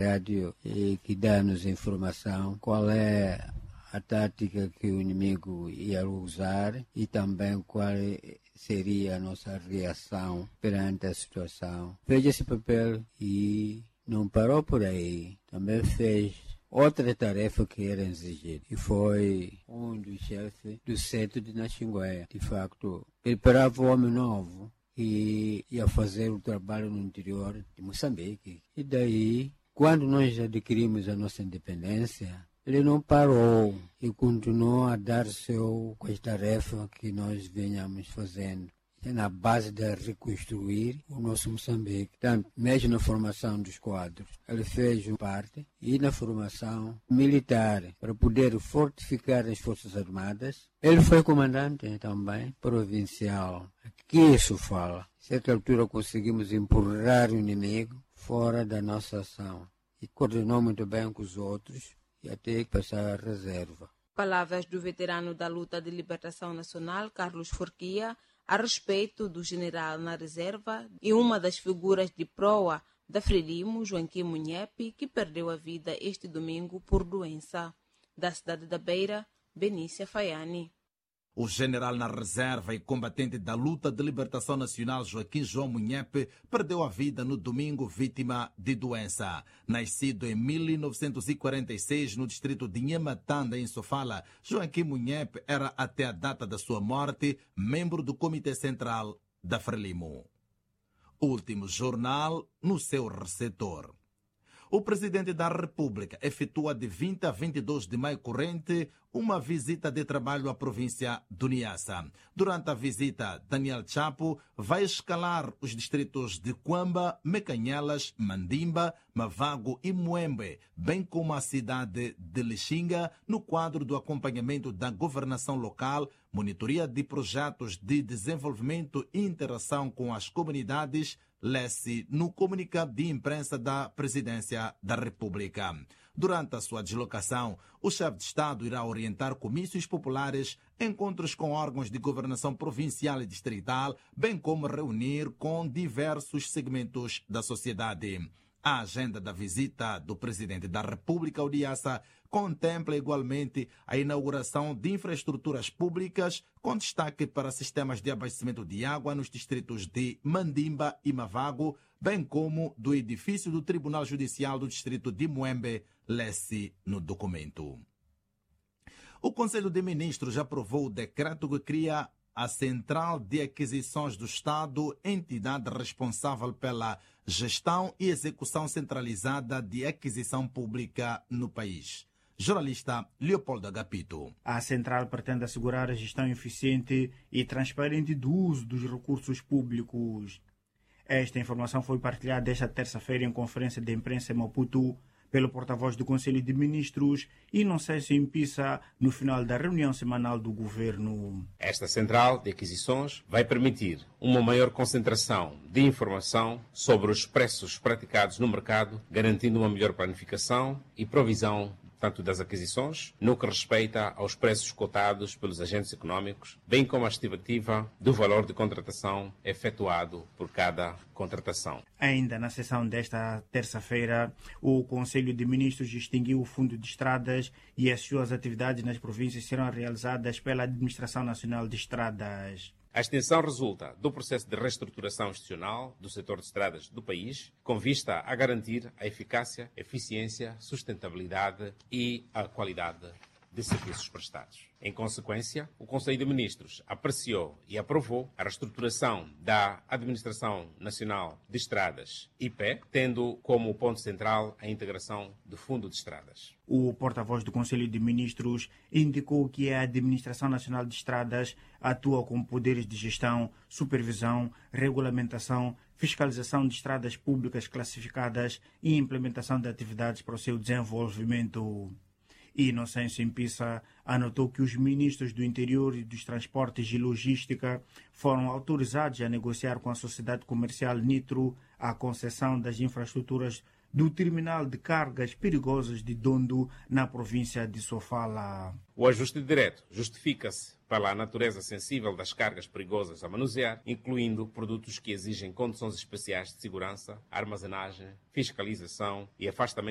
rádio que dá-nos informação, qual é a tática que o inimigo ia usar e também qual seria a nossa reação perante a situação. Fez esse papel e não parou por aí. Também fez outra tarefa que era exigida e foi um dos chefes do centro de Naxingué. De facto, preparava o homem novo e ia fazer o trabalho no interior de Moçambique. E daí, quando nós adquirimos a nossa independência, ele não parou e continuou a dar com as tarefas que nós venhamos fazendo. É na base de reconstruir o nosso Moçambique. Tanto, mesmo na formação dos quadros, ele fez parte e na formação militar, para poder fortificar as Forças Armadas. Ele foi comandante também provincial. Que isso fala? A certa altura conseguimos empurrar o inimigo fora da nossa ação. E coordenou muito bem com os outros e até passar a reserva. Palavras do veterano da luta de libertação nacional, Carlos Forquia, a respeito do general na reserva e uma das figuras de proa da Frelimo, Joaquim Munhepe, que perdeu a vida este domingo por doença. Da cidade da Beira, Benícia Faiani. O general na reserva e combatente da luta de libertação nacional Joaquim João Munhepe perdeu a vida no domingo vítima de doença. Nascido em 1946 no distrito de Nhamatanda, em Sofala, Joaquim Munhepe era até a data da sua morte membro do Comitê Central da Frelimo. Último jornal no seu receptor. O presidente da República efetua de 20 a 22 de maio corrente uma visita de trabalho à província do Niassa. Durante a visita, Daniel Chapo vai escalar os distritos de Quamba, Mecanhelas, Mandimba, Mavago e Muembe, bem como a cidade de Lixinga, no quadro do acompanhamento da governação local, monitoria de projetos de desenvolvimento e interação com as comunidades, lê-se no comunicado de imprensa da Presidência da República. Durante a sua deslocação, o chefe de Estado irá orientar comícios populares, encontros com órgãos de governação provincial e distrital, bem como reunir com diversos segmentos da sociedade. A agenda da visita do Presidente da República ao Niassa contempla igualmente a inauguração de infraestruturas públicas, com destaque para sistemas de abastecimento de água nos distritos de Mandimba e Mavago, bem como do edifício do Tribunal Judicial do Distrito de Muembe, lê-se no documento. O Conselho de Ministros aprovou o decreto que cria a Central de Aquisições do Estado, entidade responsável pela gestão e execução centralizada de aquisição pública no país. Jornalista Leopoldo Agapito. A Central pretende assegurar a gestão eficiente e transparente do uso dos recursos públicos. Esta informação foi partilhada esta terça-feira em conferência de imprensa em Maputo pelo porta-voz do Conselho de Ministros e não sei se impisa no final da reunião semanal do Governo. Esta Central de Aquisições vai permitir uma maior concentração de informação sobre os preços praticados no mercado, garantindo uma melhor planificação e provisão tanto das aquisições, no que respeita aos preços cotados pelos agentes econômicos, bem como a estimativa do valor de contratação efetuado por cada contratação. Ainda na sessão desta terça-feira, o Conselho de Ministros distinguiu o Fundo de Estradas e as suas atividades nas províncias serão realizadas pela Administração Nacional de Estradas. A extensão resulta do processo de reestruturação institucional do setor de estradas do país, com vista a garantir a eficácia, eficiência, sustentabilidade e a qualidade de serviços prestados. Em consequência, o Conselho de Ministros apreciou e aprovou a reestruturação da Administração Nacional de Estradas, IP, tendo como ponto central a integração do Fundo de Estradas. O porta-voz do Conselho de Ministros indicou que a Administração Nacional de Estradas atua com poderes de gestão, supervisão, regulamentação, fiscalização de estradas públicas classificadas e implementação de atividades para o seu desenvolvimento. Inocêncio Impissa anotou que os ministros do Interior e dos Transportes e Logística foram autorizados a negociar com a sociedade comercial Nitro a concessão das infraestruturas do terminal de cargas perigosas de Dondo, na província de Sofala. O ajuste direto justifica-se pela natureza sensível das cargas perigosas a manusear, incluindo produtos que exigem condições especiais de segurança, armazenagem, fiscalização e afastamento